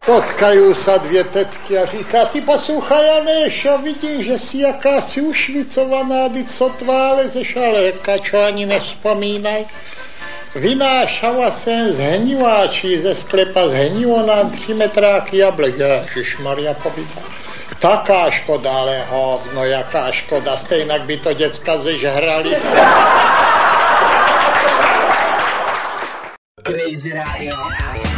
Potkají se dvě tetky a říká, ty poslouchaj, Janéšo, vidíš, že jsi jakási ušvicovaná, ty co tvá lezeš, ale kačo ani nevzpomínaj. Vynášala jsem z heniváčí ze sklepa zhenilo nám 3 metráky jablek. Ježišmarja, povídá. Taká škoda, ale hovno, jaká škoda, stejnak by to děcka zežhrali. Crazy Radio.